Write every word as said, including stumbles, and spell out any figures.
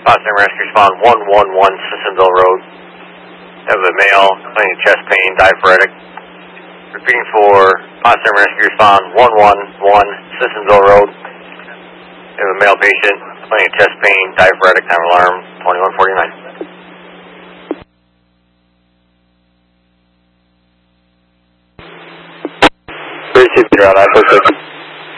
Potsdam Rescue Respond one one one, Sissonville Road. Have a male complaining chest pain, diaphoretic. Repeating for Potsdam Rescue Respond one one one, Sissonville Road. Have a male patient complaining chest pain, diaphoretic, time of alarm twenty-one forty-nine. three two zero nine four six.